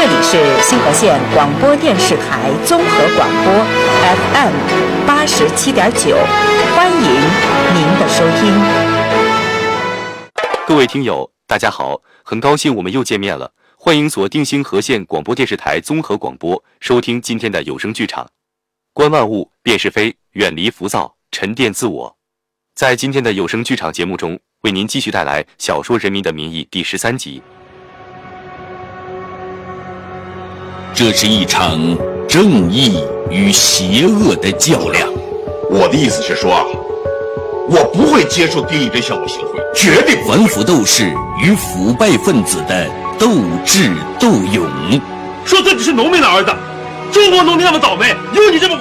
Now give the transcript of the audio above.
这里是新河县广播电视台综合广播 FM 87.9，欢迎您的收听。 各位听友，大家好，很高兴我们又见面了，欢迎锁定新河县广播电视台综合广播，收听今天的有声剧场。观万物，辨是非，远离浮躁，沉淀自我。在今天的有声剧场节目中，为您继续带来小说《人民的名义》第13集。 这是一场正义与邪恶的较量。 我的意思是说，我不会接受丁义珍向我行贿，绝对反腐斗士与腐败分子的斗智斗勇。 说自己是农民的儿子，中国农民那么倒霉，有你这么